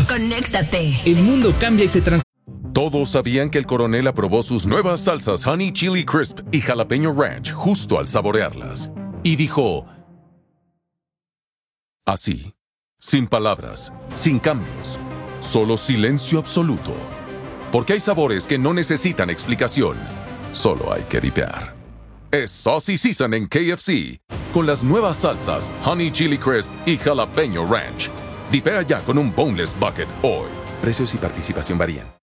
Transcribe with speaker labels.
Speaker 1: conéctate.
Speaker 2: El mundo cambia y se transforma.
Speaker 3: Todos sabían que el coronel aprobó sus nuevas salsas Honey Chili Crisp y Jalapeño Ranch justo al saborearlas. Y dijo... así, sin palabras, sin cambios, solo silencio absoluto. Porque hay sabores que no necesitan explicación, solo hay que dipear. Es Saucy Season en KFC, con las nuevas salsas Honey Chili Crisp y Jalapeño Ranch. Dipea ya con un Boneless Bucket hoy. Precios y participación varían.